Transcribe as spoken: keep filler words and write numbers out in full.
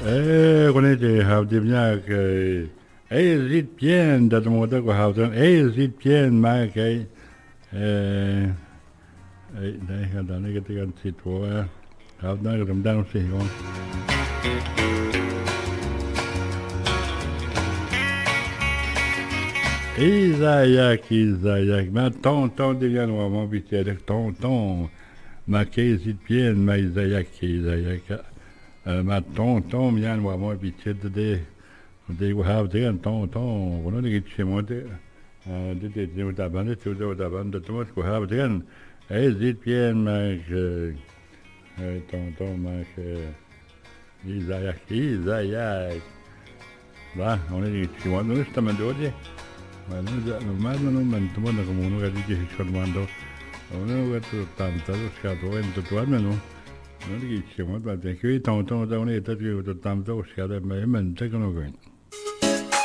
Eh, konete havde vnak eh zit bien dat mo da ko havden eh zit bien ma kai eh eh dai ga dan ik het kan zit wo hav na ga dan se ho Isaac Isaac ma ton ton de gan wa mo bité de ton ton ma kai zit bien ma Isaac Isaac ma ton ton bien wa mo bité de de we have de ton ton wono de chez moi de de de de da bande de de da bande de moi we have de hey zit bien ma ton ton ma Isaac Isaac va on est chez moi nous estamos de hoy bueno ya normal no man tu bueno como uno que dice que cuando uno que tu tanto que a todo en tu alma no no dice que moi va de que ton ton da on est tu tu tanto que a de me me te que no